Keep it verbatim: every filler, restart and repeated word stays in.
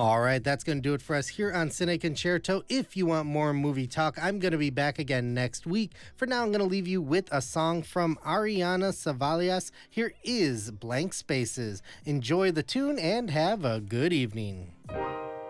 All right, that's going to do it for us here on Cine Concerto. If you want more movie talk, I'm going to be back again next week. For now, I'm going to leave you with a song from Ariana Savalias. Here is Blank Spaces. Enjoy the tune and have a good evening.